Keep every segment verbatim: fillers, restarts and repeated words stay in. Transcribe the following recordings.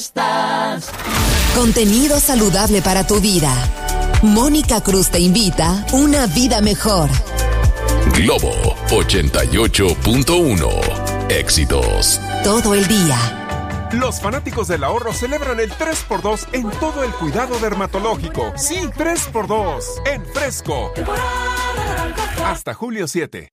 Contenido saludable para tu vida. Mónica Cruz te invita a una vida mejor. Globo ochenta y ocho punto uno. Éxitos todo el día. Los fanáticos del ahorro celebran el tres por dos en todo el cuidado dermatológico. Sí, tres por dos en Fresco. Hasta julio siete.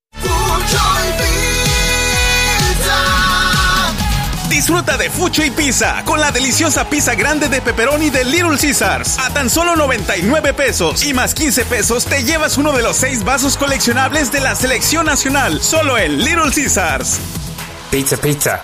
Disfruta de Fucho y Pizza con la deliciosa pizza grande de pepperoni de Little Caesars a tan solo noventa y nueve pesos y más quince pesos te llevas uno de los seis vasos coleccionables de la selección nacional, solo en Little Caesars. Pizza, pizza.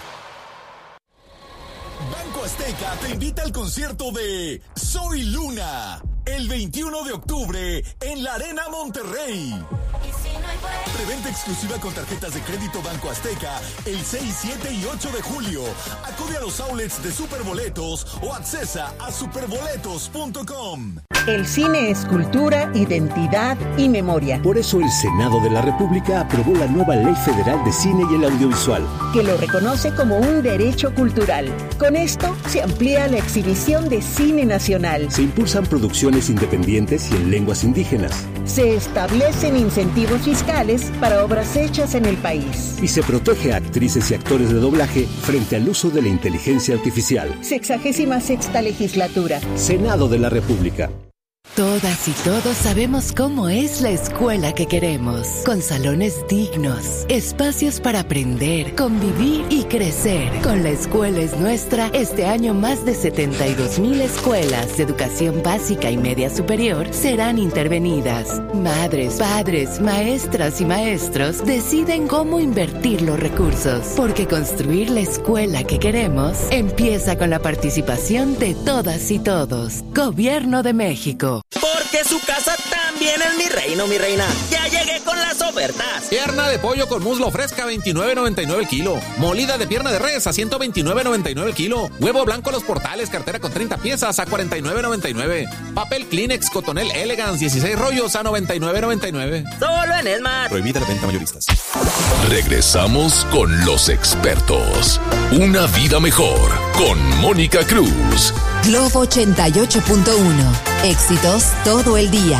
Banco Azteca te invita al concierto de Soy Luna el veintiuno de octubre en la Arena Monterrey. Preventa exclusiva con tarjetas de crédito Banco Azteca el seis, siete y ocho de julio. Acude a los outlets de Superboletos o accesa a superboletos punto com. El cine es cultura, identidad y memoria. Por eso el Senado de la República aprobó la nueva Ley Federal de Cine y el Audiovisual, que lo reconoce como un derecho cultural. Con esto se amplía la exhibición de cine nacional. Se impulsan producciones independientes y en lenguas indígenas. Se establecen incentivos fiscales para obras hechas en el país. Y se protege a actrices y actores de doblaje frente al uso de la inteligencia artificial. Sexagésima sexta legislatura. Senado de la República. Todas y todos sabemos cómo es la escuela que queremos, con salones dignos, espacios para aprender, convivir y crecer. Con La Escuela es Nuestra, este año más de setenta y dos mil escuelas de educación básica y media superior serán intervenidas. Madres, padres, maestras y maestros deciden cómo invertir los recursos, porque construir la escuela que queremos empieza con la participación de todas y todos. Gobierno de México. Porque su casa también es mi reino, mi reina. Ya llegué con las ofertas. Pierna de pollo con muslo fresca, veintinueve noventa y nueve el kilo. Molida de pierna de res a ciento veintinueve noventa y nueve el kilo. Huevo blanco Los Portales, cartera con treinta piezas a cuarenta y nueve noventa y nueve. Papel Kleenex Cotonel Elegance, dieciséis rollos a noventa y nueve noventa y nueve. Solo en Esmar. Prohibida la venta mayoristas. Regresamos con los expertos. Una vida mejor con Mónica Cruz. Globo ochenta y ocho punto uno. Éxitos todo el día.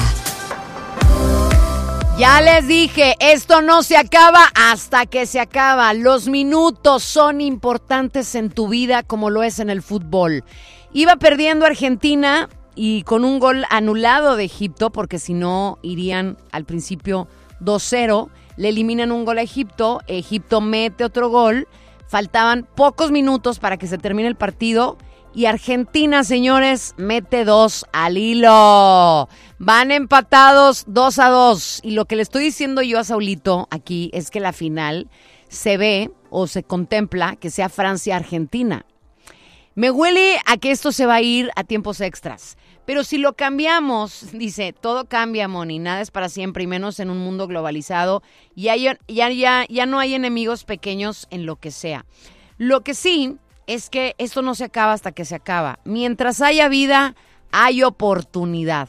Ya les dije, esto no se acaba hasta que se acaba. Los minutos son importantes en tu vida como lo es en el fútbol. Iba perdiendo Argentina y con un gol anulado de Egipto, porque si no irían al principio dos cero. Le eliminan un gol a Egipto, Egipto mete otro gol. Faltaban pocos minutos para que se termine el partido. Y Argentina, señores, mete dos al hilo. Van empatados dos a dos. Y lo que le estoy diciendo yo a Saulito aquí es que la final se ve o se contempla que sea Francia-Argentina. Me huele a que esto se va a ir a tiempos extras. Pero si lo cambiamos, dice, todo cambia, Moni, nada es para siempre y menos en un mundo globalizado. Y hay, ya, ya, ya no hay enemigos pequeños en lo que sea. Lo que sí es que esto no se acaba hasta que se acaba. Mientras haya vida, hay oportunidad.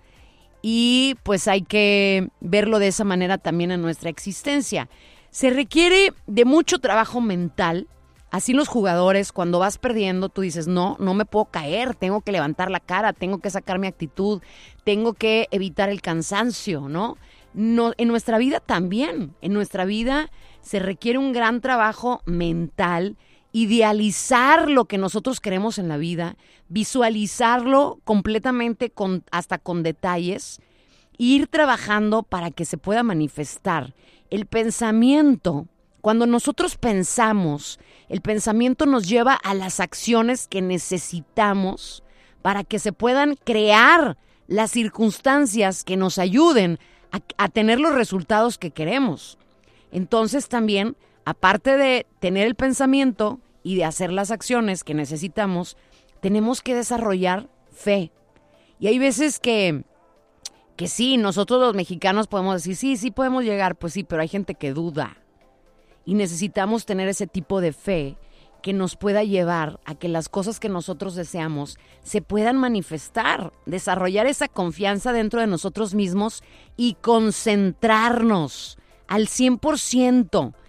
Y pues hay que verlo de esa manera también en nuestra existencia. Se requiere de mucho trabajo mental. Así los jugadores, cuando vas perdiendo, tú dices, no, no me puedo caer, tengo que levantar la cara, tengo que sacar mi actitud, tengo que evitar el cansancio, ¿no? No, en nuestra vida también, en nuestra vida se requiere un gran trabajo mental, idealizar lo que nosotros queremos en la vida, visualizarlo completamente con, hasta con detalles, ir trabajando para que se pueda manifestar. El pensamiento, cuando nosotros pensamos, el pensamiento nos lleva a las acciones que necesitamos para que se puedan crear las circunstancias que nos ayuden a, a tener los resultados que queremos. Entonces también, aparte de tener el pensamiento y de hacer las acciones que necesitamos, tenemos que desarrollar fe. Y hay veces que, que sí, nosotros los mexicanos podemos decir, sí, sí podemos llegar, pues sí, pero hay gente que duda. Y necesitamos tener ese tipo de fe que nos pueda llevar a que las cosas que nosotros deseamos se puedan manifestar, desarrollar esa confianza dentro de nosotros mismos y concentrarnos al cien por ciento.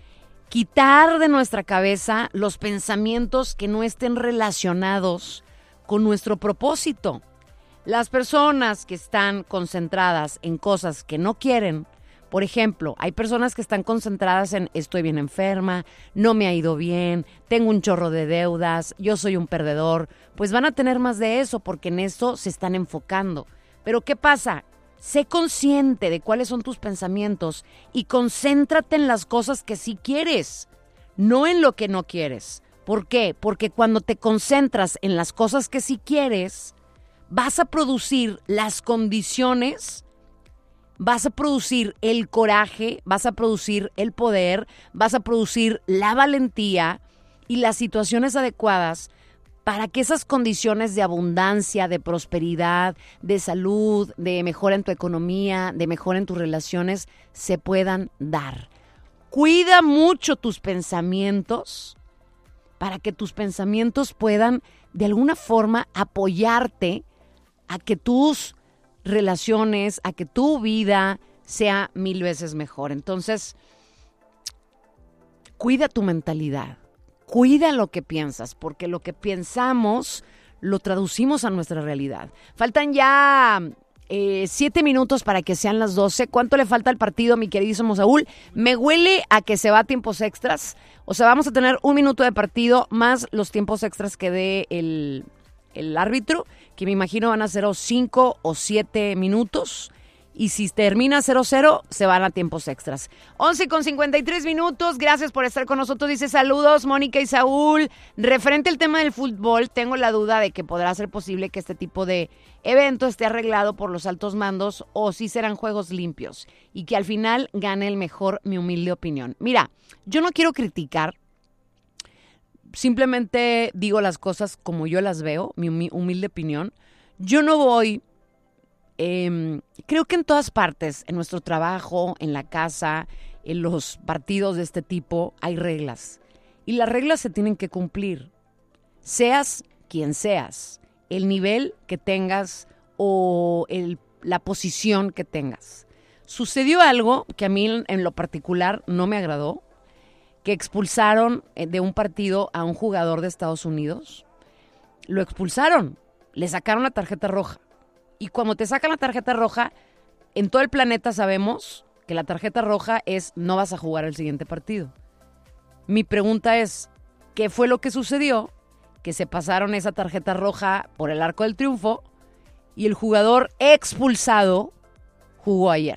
quitar de nuestra cabeza los pensamientos que no estén relacionados con nuestro propósito. Las personas que están concentradas en cosas que no quieren, por ejemplo, hay personas que están concentradas en estoy bien enferma, no me ha ido bien, tengo un chorro de deudas, yo soy un perdedor, pues van a tener más de eso porque en eso se están enfocando. Pero ¿qué pasa? Sé consciente de cuáles son tus pensamientos y concéntrate en las cosas que sí quieres, no en lo que no quieres. ¿Por qué? Porque cuando te concentras en las cosas que sí quieres, vas a producir las condiciones, vas a producir el coraje, vas a producir el poder, vas a producir la valentía y las situaciones adecuadas para que esas condiciones de abundancia, de prosperidad, de salud, de mejora en tu economía, de mejora en tus relaciones, se puedan dar. Cuida mucho tus pensamientos para que tus pensamientos puedan de alguna forma apoyarte a que tus relaciones, a que tu vida sea mil veces mejor. Entonces, cuida tu mentalidad. Cuida lo que piensas, porque lo que pensamos lo traducimos a nuestra realidad. Faltan ya eh, siete minutos para que sean las doce. ¿Cuánto le falta al partido, mi queridísimo Saúl? Me huele a que se va a tiempos extras. O sea, vamos a tener un minuto de partido más los tiempos extras que dé el, el árbitro, que me imagino van a ser o cinco o siete minutos. Y si termina cero cero, se van a tiempos extras. once con cincuenta y tres minutos. Gracias por estar con nosotros. Dice saludos, Mónica y Saúl. Referente al tema del fútbol, tengo la duda de que podrá ser posible que este tipo de evento esté arreglado por los altos mandos o si serán juegos limpios y que al final gane el mejor, mi humilde opinión. Mira, yo no quiero criticar. Simplemente digo las cosas como yo las veo, mi humilde opinión. Yo no voy... Eh, creo que en todas partes, en nuestro trabajo, en la casa, en los partidos de este tipo, hay reglas. Y las reglas se tienen que cumplir. Seas quien seas, el nivel que tengas o el, la posición que tengas. Sucedió algo que a mí en, en lo particular no me agradó, que expulsaron de un partido a un jugador de Estados Unidos. Lo expulsaron, le sacaron la tarjeta roja. Y cuando te sacan la tarjeta roja, en todo el planeta sabemos que la tarjeta roja es no vas a jugar el siguiente partido. Mi pregunta es, ¿qué fue lo que sucedió? Que se pasaron esa tarjeta roja por el arco del triunfo y el jugador expulsado jugó ayer.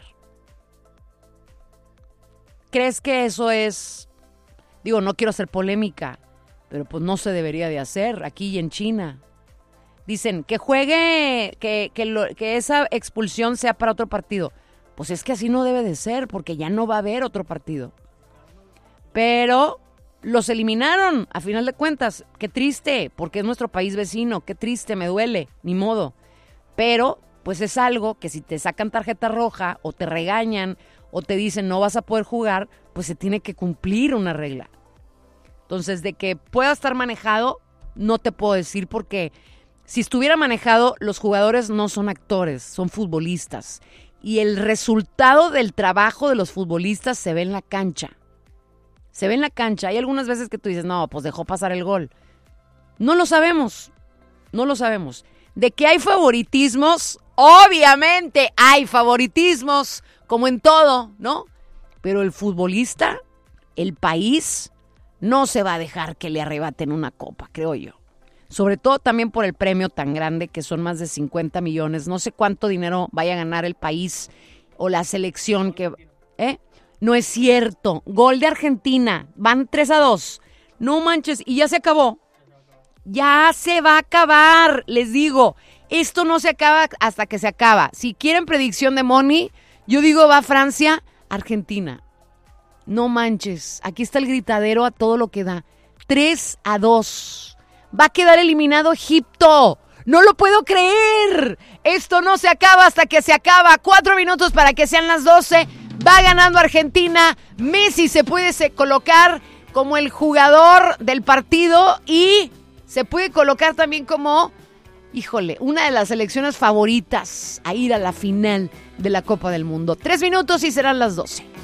¿Crees que eso es...? Digo, no quiero hacer polémica, pero pues no se debería de hacer aquí y en China. Dicen que juegue, que, que, lo, que esa expulsión sea para otro partido. Pues es que así no debe de ser, porque ya no va a haber otro partido. Pero los eliminaron, a final de cuentas. Qué triste, porque es nuestro país vecino. Qué triste, me duele, ni modo. Pero, pues es algo que si te sacan tarjeta roja, o te regañan, o te dicen no vas a poder jugar, pues se tiene que cumplir una regla. Entonces, de que pueda estar manejado, no te puedo decir porque... Si estuviera manejado, los jugadores no son actores, son futbolistas. Y el resultado del trabajo de los futbolistas se ve en la cancha. Se ve en la cancha. Hay algunas veces que tú dices, no, pues dejó pasar el gol. No lo sabemos, no lo sabemos. De que hay favoritismos, obviamente hay favoritismos, como en todo, ¿no? Pero el futbolista, el país, no se va a dejar que le arrebaten una copa, creo yo. Sobre todo también por el premio tan grande que son más de cincuenta millones. No sé cuánto dinero vaya a ganar el país o la selección que... ¿eh? No es cierto. Gol de Argentina. Van tres a dos. No manches. Y ya se acabó. Ya se va a acabar. Les digo, esto no se acaba hasta que se acaba. Si quieren predicción de Moni, yo digo va Francia, Argentina. No manches. Aquí está el gritadero a todo lo que da. tres a dos. Va a quedar eliminado Egipto. ¡No lo puedo creer! Esto no se acaba hasta que se acaba. Cuatro minutos para que sean las doce. Va ganando Argentina. Messi se puede colocar como el jugador del partido y se puede colocar también como, híjole, una de las selecciones favoritas a ir a la final de la Copa del Mundo. Tres minutos y serán las doce.